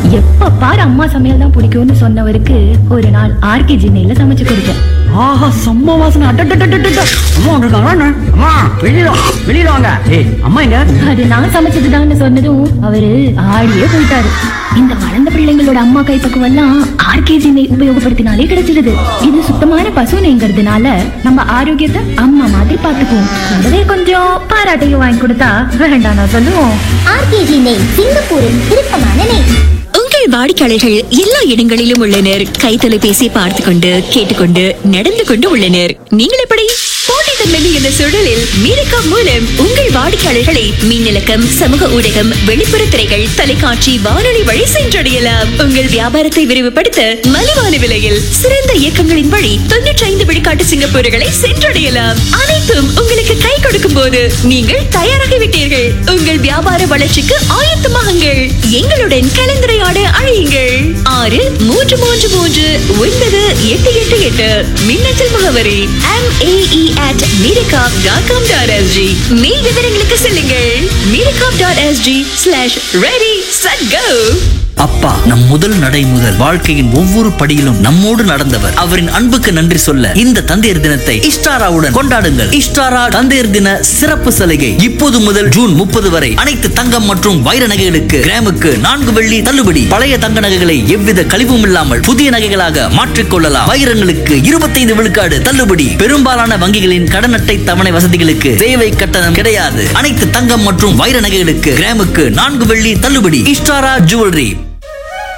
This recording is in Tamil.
எப்ப பாரு அம்மா சமையல் தான் பிடிக்கும்னு சொன்னவருக்கு ஒரு நாள் ஆர்கே ஜின்னையில சமைச்சு கொடுத்தேன். ஆஹா, செம்ம வாசனை. அம்மா வந்திருக்காங்க. அம்மா வெளியில வாங்க. ஏய், அம்மா எங்க? அது நான் சமைச்சதுதான்னு சொன்னதும் அவரு ஆடியே போயிட்டாரு. இந்த வளர்ந்த பிள்ளைங்களோட அம்மா கைப்பக்குவம் எல்லாம் ஆர்கே ஜின்னை உபயோகப்படுத்தினாலே கிடைச்சிடுது. இது சுத்தமான பசு நெய்ங்கிறதுனால நம்ம ஆரோக்கியத்தை அம்மா மாதிரி பாத்துக்குவோம். கூடவே கொஞ்சம் பாராட்டையும் வாங்கி கொடுத்தா வேண்டாம் நான் சொல்லுவோம். ஆர்கேஜி நெய், சிங்கப்பூரின் விருப்பமான நெய். உங்கள் வாடிக்கையாளர்கள் எல்லா இடங்களிலும் உள்ளனர். கைத்தொலைபேசி பார்த்து கொண்டு கேட்டுக்கொண்டு நடந்து கொண்டு உள்ளனர். நீங்கள் எப்படி? போட்டித்தன்மை என்ற சூழலில் மீரக்கா மூலம் உங்கள் வாடிக்கையாளர்களை மின்னலக்கம், சமூக ஊடகம், வெளிப்புற திரைகள், தொலைக்காட்சி, வானொலி வழி சென்றடையலாம். உங்கள் வியாபாரத்தை விரிவுபடுத்த மலிவான விலையில் சிறந்த இயக்கங்களின் வழி 95 விழுக்காட்டு சிங்கப்பூர்களை சென்றடையலாம். அனைத்தும் உங்களுக்கு கை கொடுக்கும் போது நீங்கள் தயாராகிவிட்டீர்கள். உங்கள் வியாபார வளர்ச்சிக்கு ஆயத்தமாகுங்கள். எங்களுடன் கலந்துரையாட அழையுங்கள். 63339888 மின்னஞ்சல் முகவரி MAE@miracom.com.sg. மேல் விவரங்களுக்கு செல்லுங்கள். miracom.sg/ready-set-go. அப்பா நம் முதல் நடை முதல் வாழ்க்கையின் ஒவ்வொரு படியிலும் நம்மோடு நடந்தவர். அவரின் அன்புக்கு நன்றி சொல்ல இந்த தந்தையர் தினத்தை இஷ்டாராவுடன் கொண்டாடுங்கள். இஷ்டாரா தந்தையர் தின சிறப்பு சலுகை இப்போது முதல் ஜூன் 30 வரை அனைத்து தங்கம் மற்றும் வைர நகைகளுக்கு கிராமுக்கு 4 வெள்ளி தள்ளுபடி. பழைய தங்க நகைகளை எவ்வித கழிவும் இல்லாமல் புதிய நகைகளாக மாற்றிக்கொள்ளலாம். வைரங்களுக்கு 25 விழுக்காடு தள்ளுபடி. பெரும்பாலான வங்கிகளின் கடன் அட்டை தவணை வசதிகளுக்கு சேவை கட்டணம் கிடையாது. அனைத்து தங்கம் மற்றும் வைர நகைகளுக்கு கிராமுக்கு 4 வெள்ளி தள்ளுபடி. இஷ்டாரா ஜுவல்லரி.